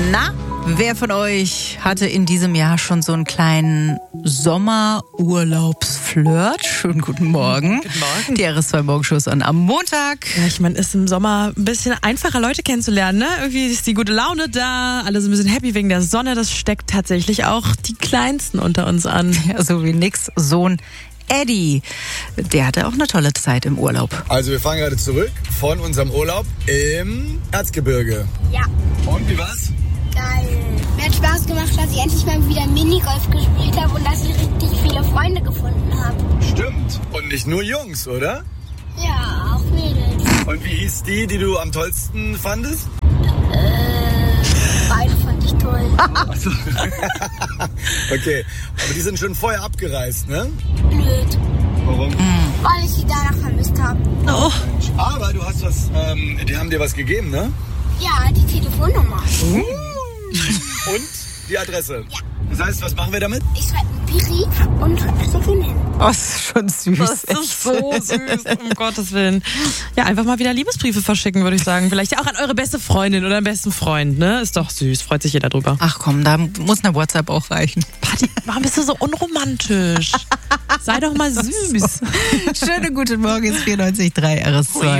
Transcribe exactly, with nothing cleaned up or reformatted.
Na, wer von euch hatte in diesem Jahr schon so einen kleinen Sommerurlaubsflirt? Schönen guten Morgen. Guten Morgen. Die R S zwei Morgenshows an am Montag. Ja, ich meine, ist im Sommer ein bisschen einfacher, Leute kennenzulernen, ne? Irgendwie ist die gute Laune da, alle sind ein bisschen happy wegen der Sonne. Das steckt tatsächlich auch die Kleinsten unter uns an. Ja, so wie nix Sohn Eddie. Der hatte auch eine tolle Zeit im Urlaub. Also wir fahren gerade zurück von unserem Urlaub im Erzgebirge. Ja. Und wie war's? Geil. Mir hat Spaß gemacht, dass ich endlich mal wieder Minigolf gespielt habe und dass ich richtig viele Freunde gefunden habe. Stimmt. Und nicht nur Jungs, oder? Ja, auch Mädels. Und wie hieß die, die du am tollsten fandest? Äh, beide fand ich toll. Achso. Okay. Aber die sind schon vorher abgereist, ne? Blöd. Warum? Weil ich sie danach vermisst habe. Oh. Aber du hast was, ähm, die haben dir was gegeben, ne? Ja, die Telefonnummer. Und die Adresse. Ja. Das heißt, was machen wir damit? Ich schreibe einen Piri und schicke ihn hin. Oh, das ist schon süß. Das ist so süß, um Gottes Willen. Ja, einfach mal wieder Liebesbriefe verschicken, würde ich sagen. Vielleicht ja auch an eure beste Freundin oder einen besten Freund, ne? Ist doch süß, freut sich jeder drüber. Ach komm, da muss eine WhatsApp auch reichen. Patti, warum bist du so unromantisch? Sei doch mal süß. Schönen guten Morgen, ist vierundneunzig Komma drei R S zwei.